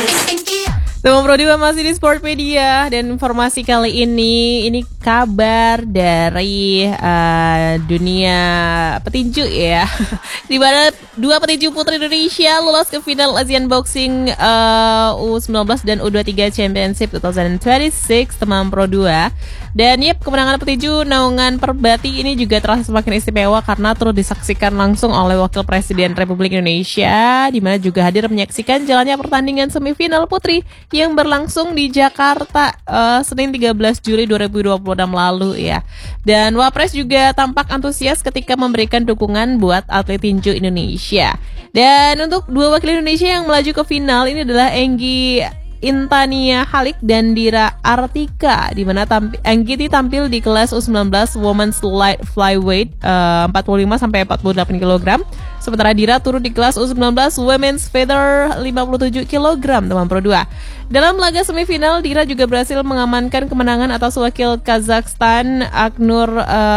Teman Pro 2 masih di Sportpedia, dan informasi kali ini kabar dari dunia petinju ya. Di mana dua petinju putri Indonesia lolos ke final Asian Boxing U19 dan U23 Championship 2026 teman Pro 2. Dan kemenangan petinju naungan Perbati ini juga terasa semakin istimewa karena turut disaksikan langsung oleh Wakil Presiden Republik Indonesia, di mana juga hadir menyaksikan jalannya pertandingan semifinal putri yang berlangsung di Jakarta Senin 13 Juli 2026 lalu ya. Dan Wapres juga tampak antusias ketika memberikan dukungan buat atlet tinju Indonesia. Dan untuk dua wakil Indonesia yang melaju ke final ini adalah Enggi Intania Halik dan Dira Artika, di mana Enggi tampil di kelas U19 Women's Light Flyweight 45 sampai 48 kg. Sementara Dira turun di kelas U19 Women's Feather 57 kg teman Pro 2. Dalam laga semifinal, Dira juga berhasil mengamankan kemenangan atas wakil Kazakhstan Aknur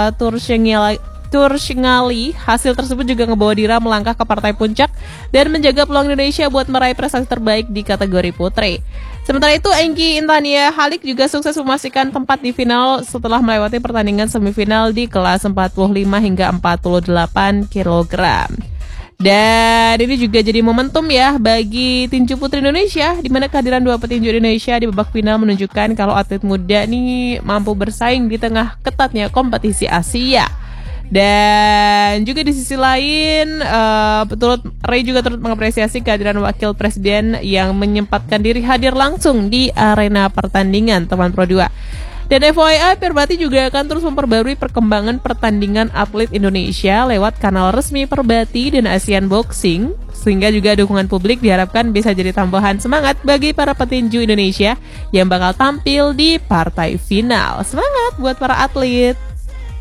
Turchingali. Hasil tersebut juga ngebawa Dira melangkah ke partai puncak dan menjaga peluang Indonesia buat meraih prestasi terbaik di kategori putri. Sementara itu, Enggi Intania Halik juga sukses memastikan tempat di final setelah melewati pertandingan semifinal di kelas 45 hingga 48 kg. Dan ini juga jadi momentum ya bagi tinju putri Indonesia, di mana kehadiran dua petinju Indonesia di babak final menunjukkan kalau atlet muda nih mampu bersaing di tengah ketatnya kompetisi Asia. Dan juga di sisi lain, Ray juga turut mengapresiasi kehadiran Wakil Presiden yang menyempatkan diri hadir langsung di arena pertandingan teman Pro 2. Dan FYI, Perbati juga akan terus memperbarui perkembangan pertandingan atlet Indonesia lewat kanal resmi Perbati dan Asian Boxing, sehingga juga dukungan publik diharapkan bisa jadi tambahan semangat bagi para petinju Indonesia yang bakal tampil di partai final. Semangat buat para atlet!